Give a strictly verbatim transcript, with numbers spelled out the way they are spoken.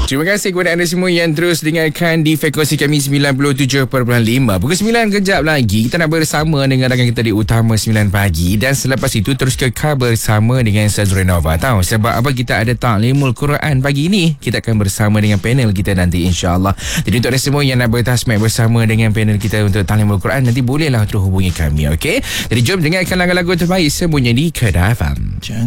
Terima kasih kepada anda semua yang terus dengarkan di frekuensi kami sembilan puluh tujuh perpuluhan lima. Pukul sembilan kejap lagi kita nak bersama dengan rakan kita di Utama sembilan pagi, dan selepas itu terus kekal bersama dengan Sazura Nova. Tahu sebab apa kita ada Ta'limul Quran pagi ini? Kita akan bersama dengan panel kita nanti, insya-Allah. Jadi untuk anda semua yang nak bertasmek bersama dengan panel kita untuk Ta'limul Quran, nanti bolehlah terus hubungi kami, okey? Jadi jom dengarkan lagu-lagu terbaik semuanya di Kedah F M.